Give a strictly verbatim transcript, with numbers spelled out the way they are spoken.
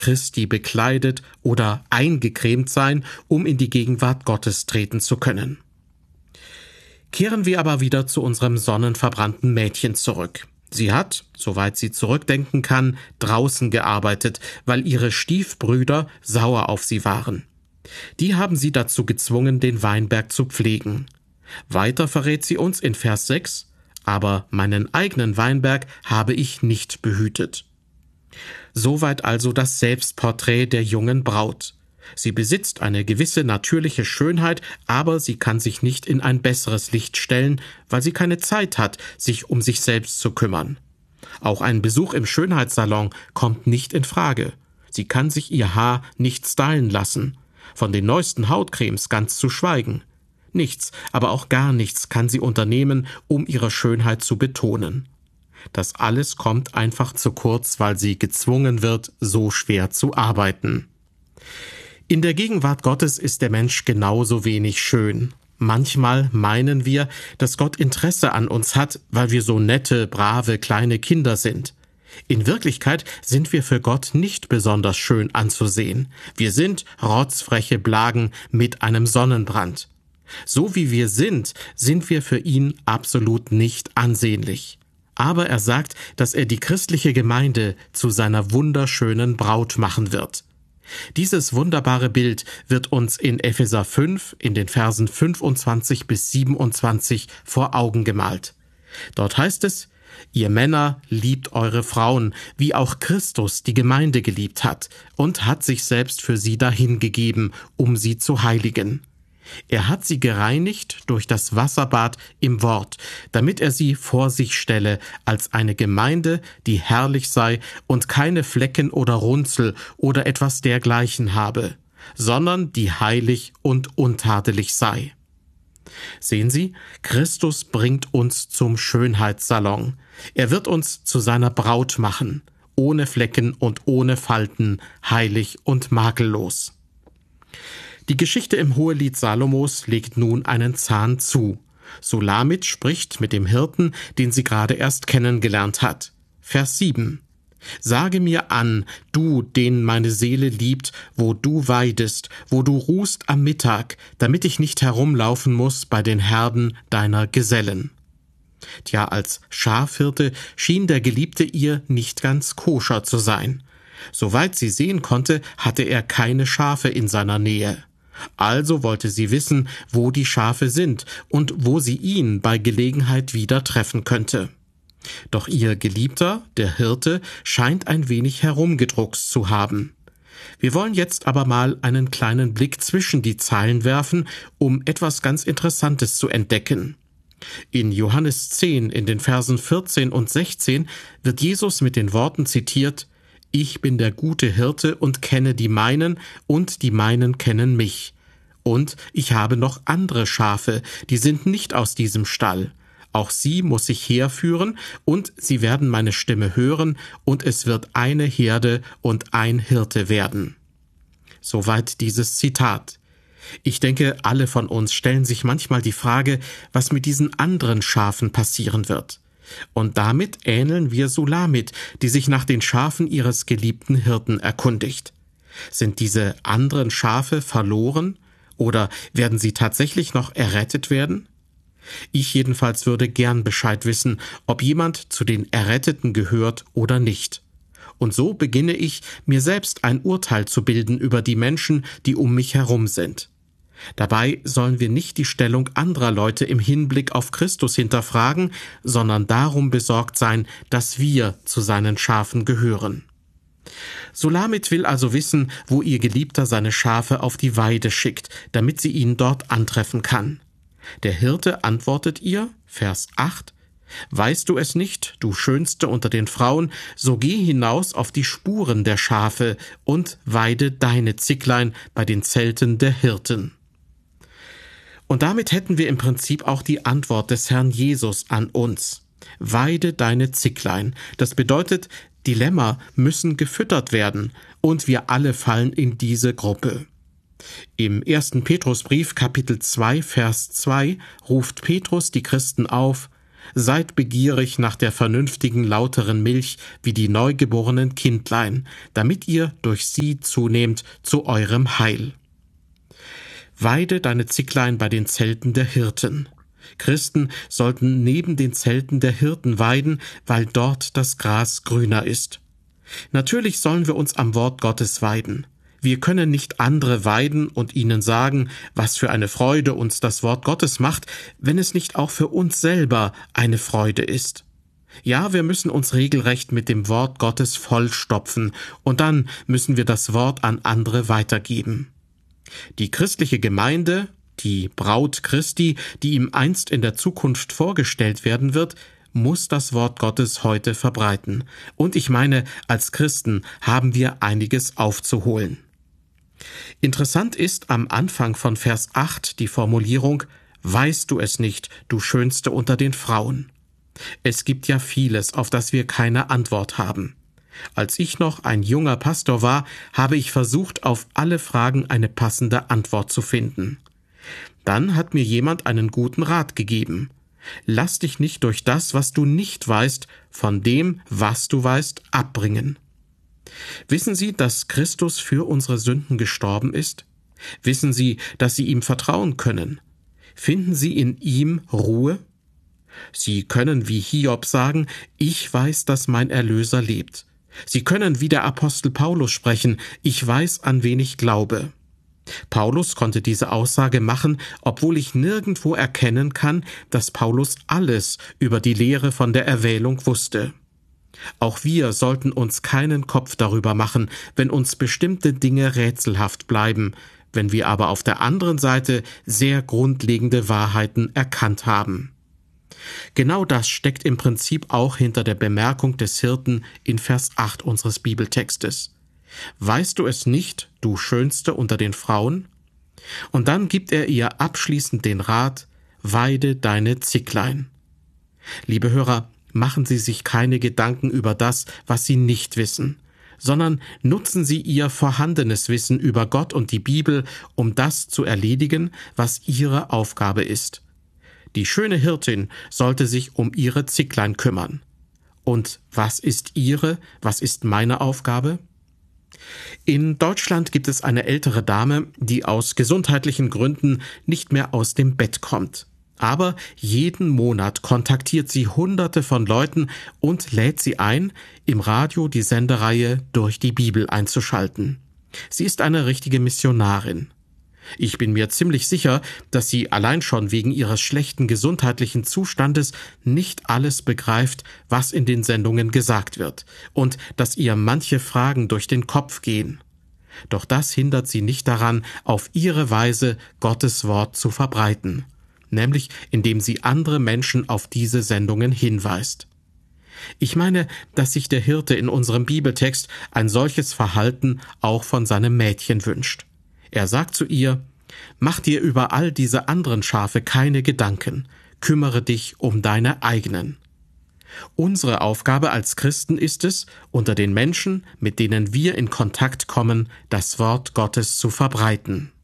Christi bekleidet oder eingecremt sein, um in die Gegenwart Gottes treten zu können. Kehren wir aber wieder zu unserem sonnenverbrannten Mädchen zurück. Sie hat, soweit sie zurückdenken kann, draußen gearbeitet, weil ihre Stiefbrüder sauer auf sie waren. Die haben sie dazu gezwungen, den Weinberg zu pflegen. Weiter verrät sie uns in Vers sechs, aber meinen eigenen Weinberg habe ich nicht behütet. Soweit also das Selbstporträt der jungen Braut. Sie besitzt eine gewisse natürliche Schönheit, aber sie kann sich nicht in ein besseres Licht stellen, weil sie keine Zeit hat, sich um sich selbst zu kümmern. Auch ein Besuch im Schönheitssalon kommt nicht in Frage. Sie kann sich ihr Haar nicht stylen lassen. Von den neuesten Hautcremes ganz zu schweigen. Nichts, aber auch gar nichts kann sie unternehmen, um ihre Schönheit zu betonen. Das alles kommt einfach zu kurz, weil sie gezwungen wird, so schwer zu arbeiten. In der Gegenwart Gottes ist der Mensch genauso wenig schön. Manchmal meinen wir, dass Gott Interesse an uns hat, weil wir so nette, brave, kleine Kinder sind. In Wirklichkeit sind wir für Gott nicht besonders schön anzusehen. Wir sind rotzfreche Blagen mit einem Sonnenbrand. So wie wir sind, sind wir für ihn absolut nicht ansehnlich. Aber er sagt, dass er die christliche Gemeinde zu seiner wunderschönen Braut machen wird. Dieses wunderbare Bild wird uns in Epheser fünf in den Versen fünfundzwanzig bis siebenundzwanzig vor Augen gemalt. Dort heißt es: Ihr Männer liebt eure Frauen, wie auch Christus die Gemeinde geliebt hat und hat sich selbst für sie dahingegeben, um sie zu heiligen. Er hat sie gereinigt durch das Wasserbad im Wort, damit er sie vor sich stelle als eine Gemeinde, die herrlich sei und keine Flecken oder Runzel oder etwas dergleichen habe, sondern die heilig und untadelig sei. Sehen Sie, Christus bringt uns zum Schönheitssalon. Er wird uns zu seiner Braut machen, ohne Flecken und ohne Falten, heilig und makellos. Die Geschichte im Hohelied Salomos legt nun einen Zahn zu. Sulamit spricht mit dem Hirten, den sie gerade erst kennengelernt hat. Vers sieben. Sage mir an, du, den meine Seele liebt, wo du weidest, wo du ruhst am Mittag, damit ich nicht herumlaufen muss bei den Herden deiner Gesellen. Tja, als Schafhirte schien der Geliebte ihr nicht ganz koscher zu sein. Soweit sie sehen konnte, hatte er keine Schafe in seiner Nähe. Also wollte sie wissen, wo die Schafe sind und wo sie ihn bei Gelegenheit wieder treffen könnte. Doch ihr Geliebter, der Hirte, scheint ein wenig herumgedruckst zu haben. Wir wollen jetzt aber mal einen kleinen Blick zwischen die Zeilen werfen, um etwas ganz Interessantes zu entdecken. In Johannes zehn, in den Versen vierzehn und sechzehn, wird Jesus mit den Worten zitiert: Ich bin der gute Hirte und kenne die meinen, und die meinen kennen mich. Und ich habe noch andere Schafe, die sind nicht aus diesem Stall. Auch sie muss ich herführen, und sie werden meine Stimme hören, und es wird eine Herde und ein Hirte werden. Soweit dieses Zitat. Ich denke, alle von uns stellen sich manchmal die Frage, was mit diesen anderen Schafen passieren wird. Und damit ähneln wir Sulamit, die sich nach den Schafen ihres geliebten Hirten erkundigt. Sind diese anderen Schafe verloren, oder werden sie tatsächlich noch errettet werden? Ich jedenfalls würde gern Bescheid wissen, ob jemand zu den Erretteten gehört oder nicht. Und so beginne ich, mir selbst ein Urteil zu bilden über die Menschen, die um mich herum sind. Dabei sollen wir nicht die Stellung anderer Leute im Hinblick auf Christus hinterfragen, sondern darum besorgt sein, dass wir zu seinen Schafen gehören. Sulamit will also wissen, wo ihr Geliebter seine Schafe auf die Weide schickt, damit sie ihn dort antreffen kann. Der Hirte antwortet ihr, Vers acht, »Weißt du es nicht, du Schönste unter den Frauen, so geh hinaus auf die Spuren der Schafe und weide deine Zicklein bei den Zelten der Hirten.« Und damit hätten wir im Prinzip auch die Antwort des Herrn Jesus an uns. Weide deine Zicklein. Das bedeutet, die Lämmer müssen gefüttert werden, und wir alle fallen in diese Gruppe. Im ersten Petrusbrief, Kapitel zwei, Vers zwei, ruft Petrus die Christen auf: Seid begierig nach der vernünftigen, lauteren Milch wie die neugeborenen Kindlein, damit ihr durch sie zunehmt zu eurem Heil. Weide deine Zicklein bei den Zelten der Hirten. Christen sollten neben den Zelten der Hirten weiden, weil dort das Gras grüner ist. Natürlich sollen wir uns am Wort Gottes weiden. Wir können nicht andere weiden und ihnen sagen, was für eine Freude uns das Wort Gottes macht, wenn es nicht auch für uns selber eine Freude ist. Ja, wir müssen uns regelrecht mit dem Wort Gottes vollstopfen, und dann müssen wir das Wort an andere weitergeben. Die christliche Gemeinde, die Braut Christi, die ihm einst in der Zukunft vorgestellt werden wird, muss das Wort Gottes heute verbreiten. Und ich meine, als Christen haben wir einiges aufzuholen. Interessant ist am Anfang von Vers acht die Formulierung: Weißt du es nicht, du Schönste unter den Frauen? Es gibt ja vieles, auf das wir keine Antwort haben. Als ich noch ein junger Pastor war, habe ich versucht, auf alle Fragen eine passende Antwort zu finden. Dann hat mir jemand einen guten Rat gegeben. Lass dich nicht durch das, was du nicht weißt, von dem, was du weißt, abbringen. Wissen Sie, dass Christus für unsere Sünden gestorben ist? Wissen Sie, dass Sie ihm vertrauen können? Finden Sie in ihm Ruhe? Sie können wie Hiob sagen, ich weiß, dass mein Erlöser lebt. Sie können wie der Apostel Paulus sprechen, ich weiß, an wen ich glaube. Paulus konnte diese Aussage machen, obwohl ich nirgendwo erkennen kann, dass Paulus alles über die Lehre von der Erwählung wusste. Auch wir sollten uns keinen Kopf darüber machen, wenn uns bestimmte Dinge rätselhaft bleiben, wenn wir aber auf der anderen Seite sehr grundlegende Wahrheiten erkannt haben. Genau das steckt im Prinzip auch hinter der Bemerkung des Hirten in Vers acht unseres Bibeltextes. Weißt du es nicht, du Schönste unter den Frauen? Und dann gibt er ihr abschließend den Rat, weide deine Zicklein. Liebe Hörer, machen Sie sich keine Gedanken über das, was Sie nicht wissen, sondern nutzen Sie Ihr vorhandenes Wissen über Gott und die Bibel, um das zu erledigen, was Ihre Aufgabe ist. Die schöne Hirtin sollte sich um ihre Zicklein kümmern. Und was ist Ihre, was ist meine Aufgabe? In Deutschland gibt es eine ältere Dame, die aus gesundheitlichen Gründen nicht mehr aus dem Bett kommt. Aber jeden Monat kontaktiert sie Hunderte von Leuten und lädt sie ein, im Radio die Sendereihe Durch die Bibel einzuschalten. Sie ist eine richtige Missionarin. Ich bin mir ziemlich sicher, dass sie allein schon wegen ihres schlechten gesundheitlichen Zustandes nicht alles begreift, was in den Sendungen gesagt wird, und dass ihr manche Fragen durch den Kopf gehen. Doch das hindert sie nicht daran, auf ihre Weise Gottes Wort zu verbreiten, nämlich indem sie andere Menschen auf diese Sendungen hinweist. Ich meine, dass sich der Hirte in unserem Bibeltext ein solches Verhalten auch von seinem Mädchen wünscht. Er sagt zu ihr, mach dir über all diese anderen Schafe keine Gedanken, kümmere dich um deine eigenen. Unsere Aufgabe als Christen ist es, unter den Menschen, mit denen wir in Kontakt kommen, das Wort Gottes zu verbreiten.